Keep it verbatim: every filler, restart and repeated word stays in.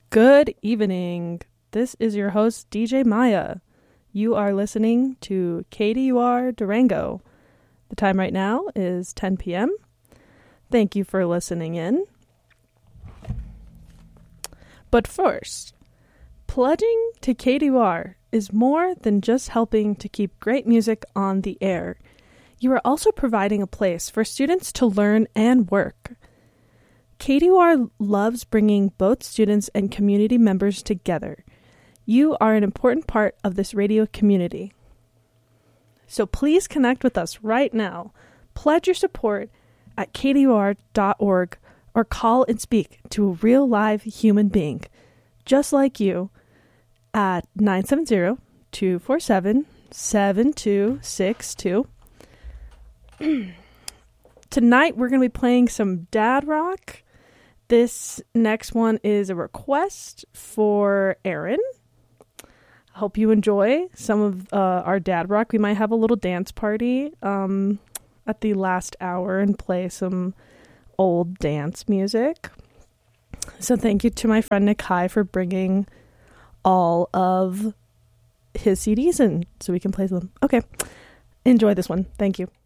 Good evening. This is your host, D J Maya. You are listening to K D U R Durango. The time right now is ten p.m. Thank you for listening in. But first, pledging to K D U R is more than just helping to keep great music on the air. You are also providing a place for students to learn and work. K D U R loves bringing both students and community members together. You are an important part of this radio community. So please connect with us right now. Pledge your support at k d u r dot org or call and speak to a real live human being, just like you, at nine seven zero, two four seven, seven two six two. Tonight we're going to be playing some dad rock. This next one is a request for Aaron. I hope you enjoy some of uh, our dad rock. We might have a little dance party um, at the last hour and play some old dance music. So thank you to my friend Nikai for bringing all of his C Ds in so we can play them. Okay, enjoy this one. Thank you.